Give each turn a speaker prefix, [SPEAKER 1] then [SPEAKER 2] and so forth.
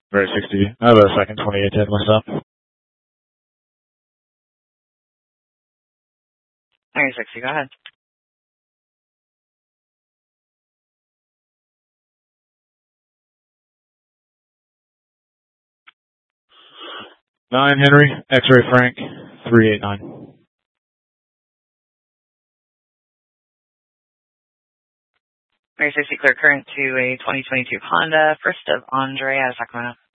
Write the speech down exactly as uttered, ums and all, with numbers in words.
[SPEAKER 1] Very sixty. I have a second twenty-eight ten myself.
[SPEAKER 2] Very sixty, go ahead.
[SPEAKER 1] Nine Henry, X-ray Frank, three eight nine.
[SPEAKER 2] Very sixty, clear current to a twenty twenty-two Honda, first of Andre out of Sacramento.